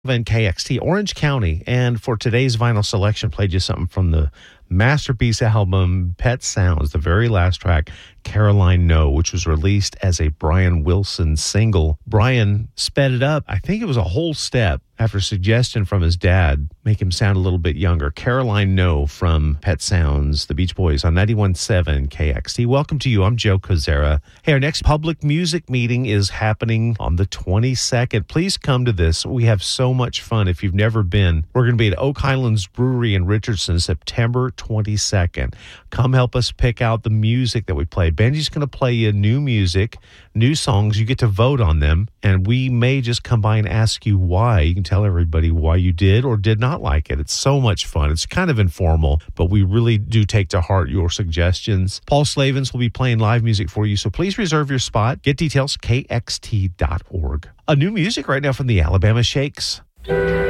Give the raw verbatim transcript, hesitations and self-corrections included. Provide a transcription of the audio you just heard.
in K X T, Orange County. And for today's vinyl selection, played you something from the masterpiece album Pet Sounds, the very last track, Caroline No, which was released as a Brian Wilson single. Brian sped it up. I think it was a whole step after suggestion from his dad, make him sound a little bit younger. Caroline No from Pet Sounds, the Beach Boys on ninety-one point seven K X T. Welcome to you. I'm Joe Kozera. Hey, our next public music meeting is happening on the twenty-second. Please come to this. We have so much fun. If you've never been, we're going to be at Oak Highlands Brewery in Richardson, September twenty-second. Come help us pick out the music that we play. Benji's going to play you new music, new songs. You get to vote on them, and we may just come by and ask you why. You can tell everybody why you did or did not like it. It's so much fun. It's kind of informal, but we really do take to heart your suggestions. Paul Slavens will be playing live music for you, so please reserve your spot. Get details, K X T dot org. A new music right now from the Alabama Shakes.